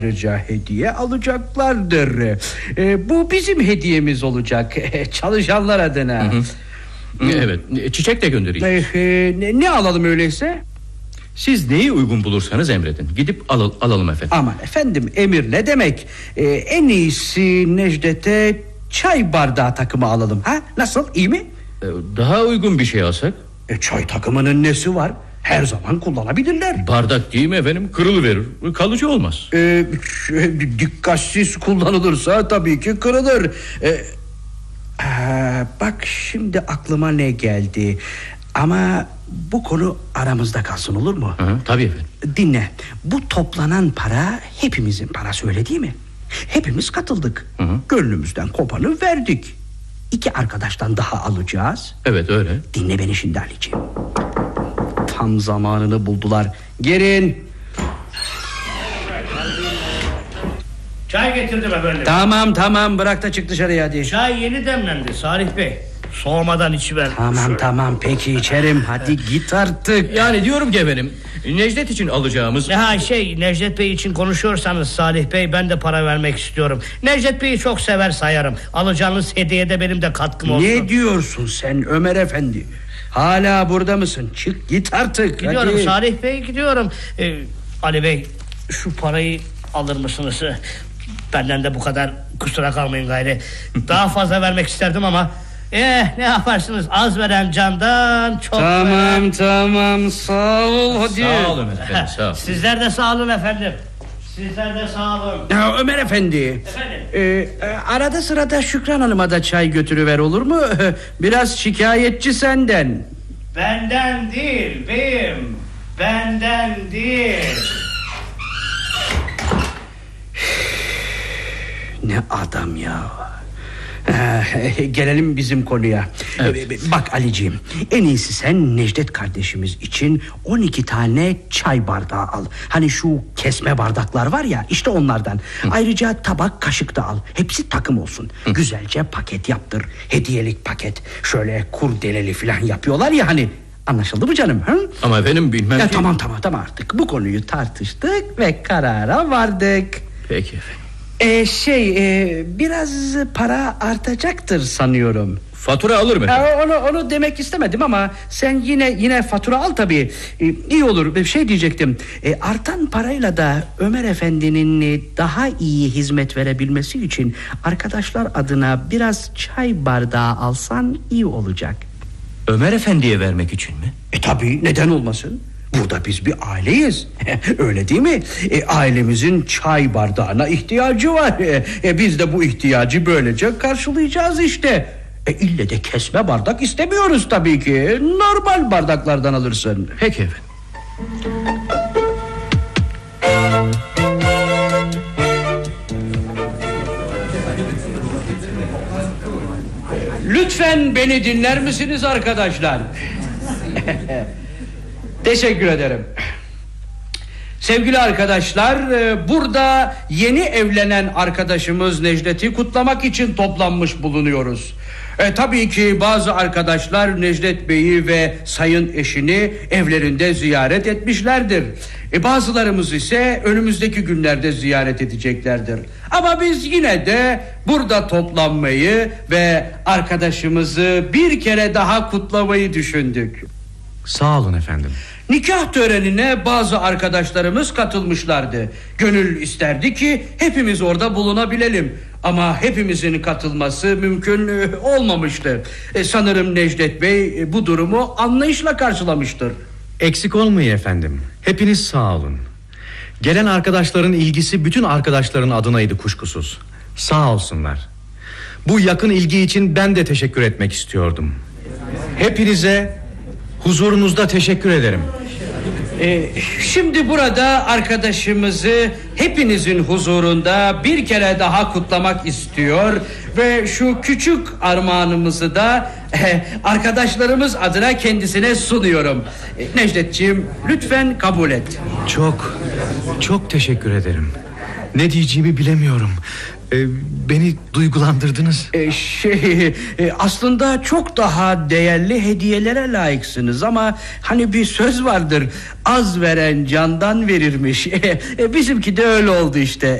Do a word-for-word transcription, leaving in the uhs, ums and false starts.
Ayrıca hediye alacaklardır. Ee, bu bizim hediyemiz olacak. Çalışanlar adına. Hı hı. Evet, çiçek de göndereyim. Ee, ne, ne alalım öyleyse? Siz neyi uygun bulursanız emredin. Gidip al, alalım efendim. Aman efendim, emir ne demek? Ee, en iyisi Necdet'e çay bardağı takımı alalım. Ha? Nasıl, iyi mi? Ee, daha uygun bir şey alsak? E, çay takımının nesi var? Her zaman kullanabilirler. Bardak değil mi efendim? Kırılıverir. Kalıcı olmaz. Ee, dikkatsiz kullanılırsa tabii ki kırılır. Ee, aa, bak şimdi aklıma ne geldi. Ama bu konu aramızda kalsın, olur mu? Hı hı, tabii efendim. Dinle. Bu toplanan para hepimizin parası, öyle değil mi? Hepimiz katıldık. Hı hı. Gönlümüzden kopanı verdik. İki arkadaştan daha alacağız. Evet, öyle. Dinle beni şimdi Ali'ciğim. Tam zamanını buldular. Gelin. Çay getirdim efendim. Tamam tamam, bırak da çık dışarıya hadi. Çay yeni demlendi Salih Bey. Soğumadan içiver. Tamam şöyle. Tamam peki içerim. Hadi git artık. Yani diyorum ki efendim, Necdet için alacağımız... Ha şey, Necdet Bey için konuşuyorsanız Salih Bey, ben de para vermek istiyorum. Necdet Bey'i çok sever sayarım. Alacağınız hediyede benim de katkım olsun. Ne diyorsun sen Ömer Efendi? Hala burada mısın? Çık git artık. Gidiyorum hadi. Salih Bey, gidiyorum. Ee, Ali Bey, şu parayı alır mısınız? Benden de bu kadar, kusura kalmayın gayri. Daha fazla vermek isterdim ama Eh ne yaparsınız, az veren candan çok Tamam veren... tamam sağ ol hadi. Sağ olun efendim, sağ olun. Sizler de sağ olun efendim. Sizler de sağ olun. Ya Ömer Efendi, Efendim? e, arada sırada Şükran Hanım'a da çay götürüver, olur mu? Biraz şikayetçi senden. Benden değil beyim, benden değil. Ne adam ya. Ee, gelelim bizim konuya. Evet. Ee, bak Ali'ciğim, en iyisi sen Necdet kardeşimiz için on iki tane çay bardağı al. Hani şu kesme bardaklar var ya, işte onlardan. Hı. Ayrıca tabak, kaşık da al. Hepsi takım olsun. Hı. Güzelce paket yaptır. Hediyelik paket. Şöyle kurdeleli falan yapıyorlar ya hani. Anlaşıldı mı canım? Hı? Ama efendim bilmem ya ki... Tamam tamam tamam artık bu konuyu tartıştık ve karara vardık. Peki efendim. Ee, şey e, biraz para artacaktır sanıyorum. Fatura alırım efendim. Ee, onu onu demek istemedim ama sen yine yine fatura al tabii. Ee, iyi olur. Bir şey diyecektim. Ee, artan parayla da Ömer Efendi'nin daha iyi hizmet verebilmesi için arkadaşlar adına biraz çay bardağı alsan iyi olacak. Ömer Efendi'ye vermek için mi? E tabii, neden olmasın? Burada biz bir aileyiz. Öyle değil mi? E, ailemizin çay bardağına ihtiyacı var. E, e, biz de bu ihtiyacı böylece karşılayacağız işte. E, ille de kesme bardak istemiyoruz tabii ki. Normal bardaklardan alırsın. Peki efendim. Lütfen beni dinler misiniz arkadaşlar? Teşekkür ederim. Sevgili arkadaşlar, burada yeni evlenen arkadaşımız Necdet'i kutlamak için toplanmış bulunuyoruz. E, tabii ki bazı arkadaşlar Necdet Bey'i ve sayın eşini evlerinde ziyaret etmişlerdir. E, bazılarımız ise önümüzdeki günlerde ziyaret edeceklerdir. Ama biz yine de burada toplanmayı ve arkadaşımızı bir kere daha kutlamayı düşündük. Sağ olun efendim. Nikah törenine bazı arkadaşlarımız katılmışlardı. Gönül isterdi ki hepimiz orada bulunabilelim. Ama hepimizin katılması mümkün olmamıştı. E, sanırım Necdet Bey e, bu durumu anlayışla karşılamıştır. Eksik olmayın efendim. Hepiniz sağ olun. Gelen arkadaşların ilgisi bütün arkadaşların adınaydı kuşkusuz. Sağ olsunlar. Bu yakın ilgi için ben de teşekkür etmek istiyordum. Hepinize huzurunuzda teşekkür ederim. Ee, şimdi burada arkadaşımızı hepinizin huzurunda bir kere daha kutlamak istiyor ve şu küçük armağanımızı da e, arkadaşlarımız adına kendisine sunuyorum. E, Necdetciğim, lütfen kabul et. Çok, çok teşekkür ederim. Ne diyeceğimi bilemiyorum. Ee, beni duygulandırdınız. E, şey e, aslında çok daha değerli hediyelere layıksınız ama hani bir söz vardır, az veren candan verirmiş. E, e, bizimki de öyle oldu işte.